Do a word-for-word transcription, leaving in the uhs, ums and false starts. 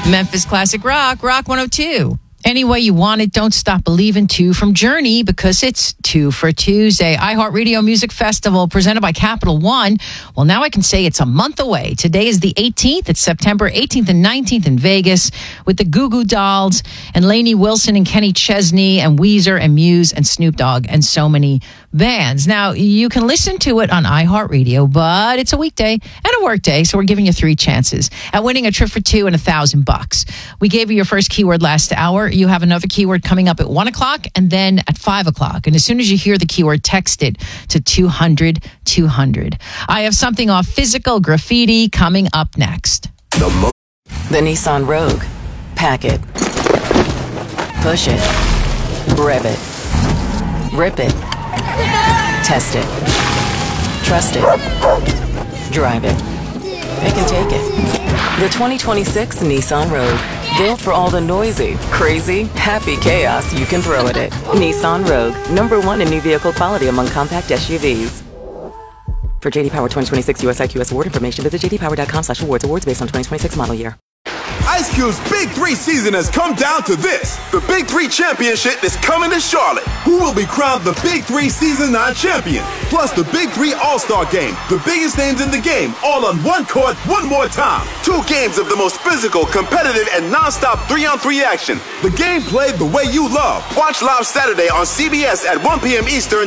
Memphis Classic Rock, Rock one oh two. Any way you want it, don't stop believing. Two from Journey, because it's two for Tuesday. iHeartRadio Music Festival presented by Capital One. Well, now I can say it's a month away. Today is the eighteenth. It's September eighteenth and nineteenth in Vegas with the Goo Goo Dolls and Lainey Wilson and Kenny Chesney and Weezer and Muse and Snoop Dogg and so many bands. Now, you can listen to it on iHeartRadio, but it's a weekday and a work day, so we're giving you three chances at winning a trip for two and a thousand bucks. We gave you your first keyword last hour. You have another keyword coming up at one o'clock and then at five o'clock. And as soon as you hear the keyword, text it to two hundred two hundred. I have something off Physical Graffiti coming up next. The, mo- the Nissan Rogue. Pack it. Push it. Rev it. Rip it. Test it. Trust it. Drive it. Pick and take it. The twenty twenty-six Nissan Rogue. Built for all the noisy, crazy, happy chaos you can throw at it. Nissan Rogue. Number one in new vehicle quality among compact S U Vs. For J D Power twenty twenty-six U S I Q S award information, visit j d power dot com slash awards. Awards based on twenty twenty-six model year. Ice Cube's Big Three season has come down to this. The Big Three Championship is coming to Charlotte. Who will be crowned the Big Three Season nine champion? Plus the Big Three All-Star Game. The biggest names in the game, all on one court, one more time. Two games of the most physical, competitive, and non-stop three-on-three action. The game played the way you love. Watch live Saturday on C B S at one p.m. Eastern.